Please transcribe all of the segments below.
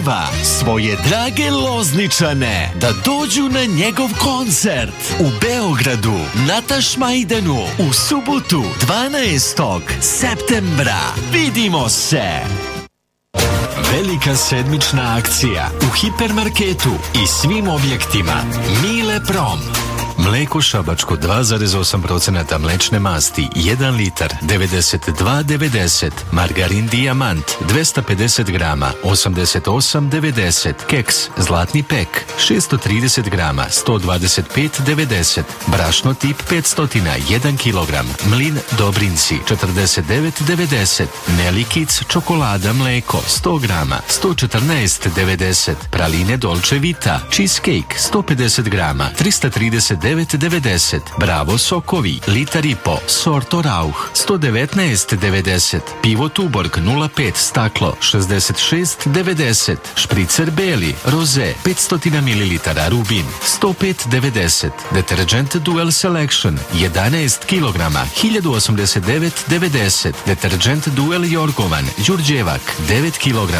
poziva svoje drage Lozničane da dođu na njegov koncert u Beogradu na Tašmajdanu u subotu 12. septembra. Vidimo se! Velika sedmična akcija u hipermarketu i svim objektima Mile Prom. Mleko šabačko 2,8% mlečne masti 1 litar 92,90. Margarin Dijamant 250 grama 88,90. Keks Zlatni pek 630 grama 125,90. Brašno tip 500 1 kilogram. Mlin Dobrinci 49,90. Nelikic čokolada mleko 100 grama 114,90. Praline Dolce Vita cheesecake 150 grama 339,90. Bravo sokovi, litar i po, sorto Rauch, 119,90. Pivo Tuborg 0,5 staklo, 66,90. Špricer Beli, roze, 500 ml Rubin, 105,90. Detergent Dual Selection, 11 kg, 1089,90. Detergent Dual Jorgovan, Đurđevak, 9 kg,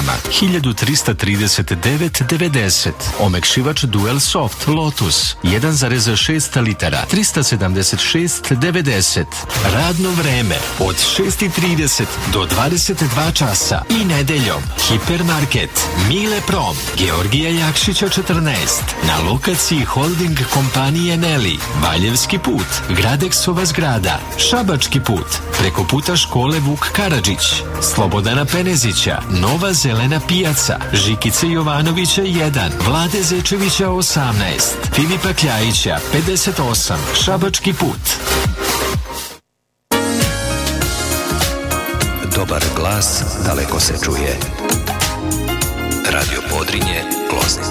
1339,90. Omekšivač Dual Soft, Lotus, 1,6 litara, 376,90. Radno vreme od 6:30 do 22 časa i nedeljom. Hipermarket Mile Prom, Georgija Jakšića 14, na lokaciji holding kompanije Neli, Valjevski put, Gradeksova zgrada, Šabački put, preko puta škole Vuk Karadžić, Slobodana Penezića, Nova zelena pijaca, Žikice Jovanovića 1, Vlade Zečevića 18, Filipa Kljajića 58, Šabački put. Dobar glas daleko se čuje. Radio Podrinje, Loznica.